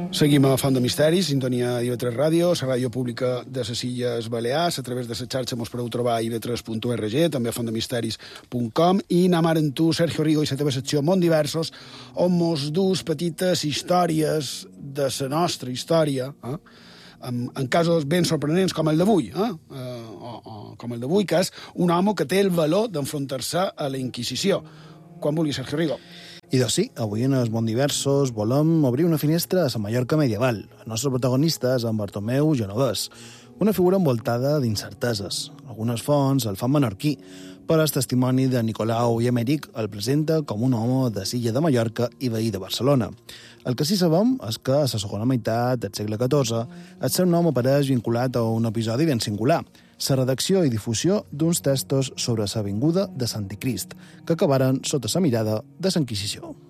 Seguim a Font de Misteris, sintonia d'IV3 Ràdio, la ràdio pública de les Illes Balears. A través de la xarxa mos podeu trobar a iv3.org, també a fontdemisteris.com, i anem ara amb tu, Sergio Rigo, i la teva secció Món Diversos, on mos dus petites històries de la nostra història, en casos ben sorprenents com el d'avui, com el d'avui, que és un home que té el valor d'enfrontar-se a la Inquisició. Quan vulgui, Sergio Rigo. I doncs sí, avui en els Món Diversos volem obrir una finestra a la Mallorca medieval. El nostre protagonista és en Bartomeu Genovès, una figura envoltada d'incerteses. Algunes fonts el fan menorquí, però el testimoni de Nicolau i Emeric el presenta com un home de l'illa de Mallorca i veí de Barcelona. El que sí sabem és que a la segona meitat del segle XIV el seu nom apareix vinculat a un episodi ben singular, la redacció i difusió d'uns textos sobre la vinguda de Sant Crist, que acabaren sota la mirada de la Inquisició.